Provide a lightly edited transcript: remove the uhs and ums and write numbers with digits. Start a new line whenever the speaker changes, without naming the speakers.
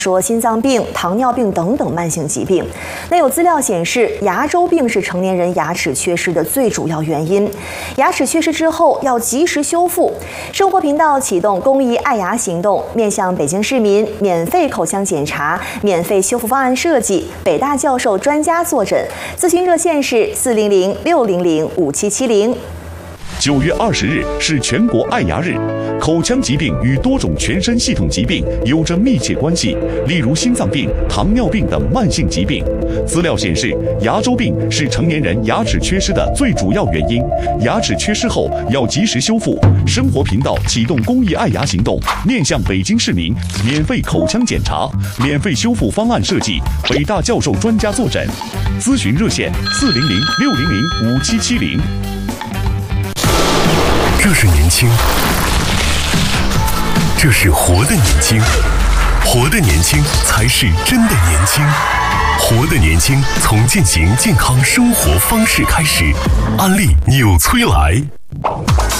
说心脏病、糖尿病等等慢性疾病。那有资料显示，牙周病是成年人牙齿缺失的最主要原因。牙齿缺失之后要及时修复。生活频道启动公益爱牙行动，面向北京市民免费口腔检查、免费修复方案设计，北大教授专家坐诊。咨询热线是400-600-5770。
9月20日是全国爱牙日。口腔疾病与多种全身系统疾病有着密切关系，例如心脏病、糖尿病等慢性疾病。资料显示，牙周病是成年人牙齿缺失的最主要原因。牙齿缺失后要及时修复。生活频道启动公益爱牙行动，面向北京市民免费口腔检查、免费修复方案设计，北大教授专家坐诊。咨询热线400-600-5770。
这是年轻，这是活的年轻，活的年轻才是真的年轻，活的年轻从践行健康生活方式开始。安利纽崔莱。